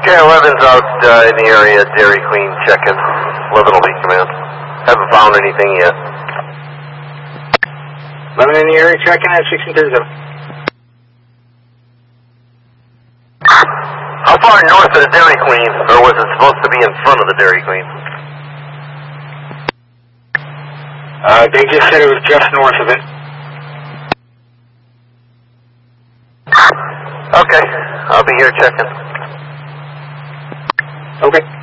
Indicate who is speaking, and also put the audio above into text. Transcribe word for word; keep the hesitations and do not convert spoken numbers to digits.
Speaker 1: Okay, eleven's out uh, in the area, Dairy Queen, checking. eleven will be command. Haven't found anything yet.
Speaker 2: eleven in the area, checking at sixteen thirty-seven.
Speaker 1: How far north of the Dairy Queen, or was it supposed to be in front of the Dairy Queen?
Speaker 2: Uh, they just said it was just north of it.
Speaker 1: Okay, I'll be here checking.
Speaker 2: Okay.